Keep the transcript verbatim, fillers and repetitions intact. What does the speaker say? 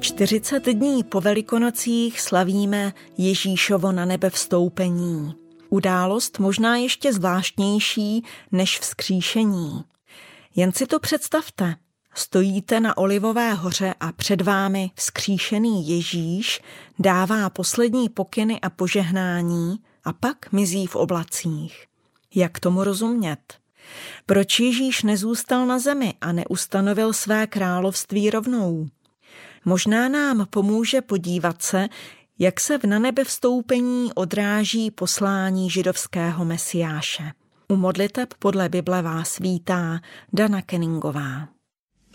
čtyřicet dní po Velikonocích slavíme Ježíšovo na nebe vstoupení. Událost možná ještě zvláštnější než vzkříšení. Jen si to představte. Stojíte na Olivové hoře a před vámi vzkříšený Ježíš dává poslední pokyny a požehnání a pak mizí v oblacích. Jak tomu rozumět? Proč Ježíš nezůstal na zemi a neustanovil své království rovnou? Možná nám pomůže podívat se, jak se v nanebevstoupení odráží poslání židovského mesiáše. U modliteb podle Bible vás vítá Dana Kenningová.